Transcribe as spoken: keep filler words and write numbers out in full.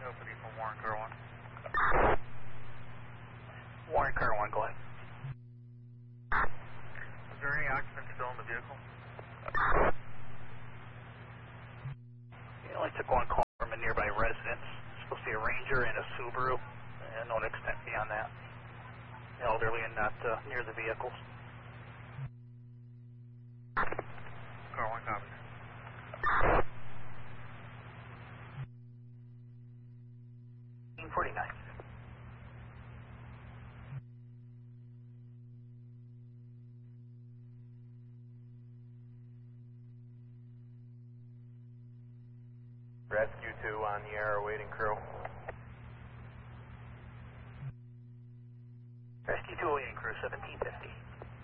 Nobody from Warren Car one. Warren Car one, go ahead. Is there any occupants still in the vehicle? You only took one call from a nearby residence. It's supposed to be a Ranger and a Subaru, and no extent beyond that. Elderly and not uh, near the vehicles. Car one, copy. forty-nine. Rescue two on the air, awaiting crew. Rescue two awaiting crew, seventeen fifty.